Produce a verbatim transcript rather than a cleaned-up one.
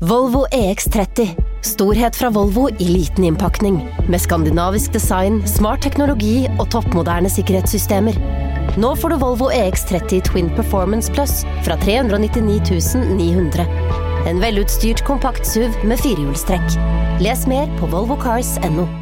Volvo E X tretti. Storhet fra Volvo I liten innpakning. Med skandinavisk design, smart teknologi og toppmoderne sikkerhetssystemer. Nå får du Volvo E X tretti Twin Performance Plus fra tre hundre nittini tusen ni hundre. En velutstyrt kompakt S U V med firehjulstrekk. Les mer på volvo cars punktum no.